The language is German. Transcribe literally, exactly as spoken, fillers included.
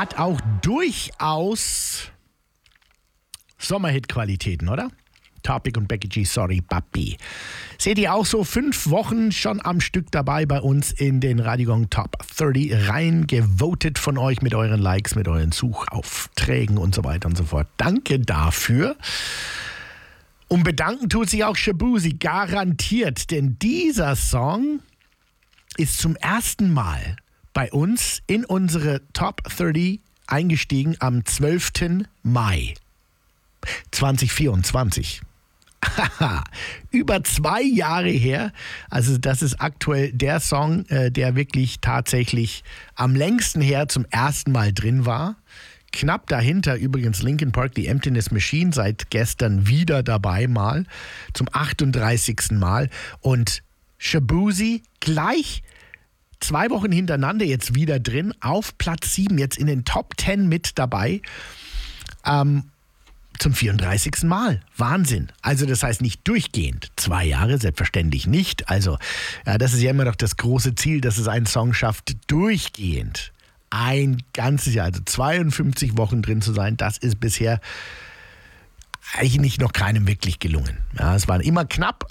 hat auch durchaus Sommerhit-Qualitäten, oder? Topic und Becky G, Sorry Papi. Seht ihr auch so, fünf Wochen schon am Stück dabei bei uns in den Radiogong Top dreißig reingevotet von euch mit euren Likes, mit euren Suchaufträgen und so weiter und so fort. Danke dafür. Und bedanken tut sich auch Shaboozey, garantiert, denn dieser Song ist zum ersten Mal bei uns in unsere Top dreißig eingestiegen am zwölften Mai zweitausendvierundzwanzig. Haha, über zwei Jahre her. Also das ist aktuell der Song, äh, der wirklich tatsächlich am längsten her zum ersten Mal drin war. Knapp dahinter übrigens Linkin Park, die Emptiness Machine, seit gestern wieder dabei mal, zum achtunddreißigsten Mal. Und Shaboozey gleich zwei Wochen hintereinander jetzt wieder drin, auf Platz sieben, jetzt in den Top zehn mit dabei. Ähm, Zum vierunddreißigsten Mal. Wahnsinn. Also das heißt nicht durchgehend. Zwei Jahre, selbstverständlich nicht. Also ja, das ist ja immer noch das große Ziel, dass es einen Song schafft, durchgehend ein ganzes Jahr, also zweiundfünfzig Wochen drin zu sein. Das ist bisher eigentlich noch keinem wirklich gelungen. Ja, es waren immer knapp,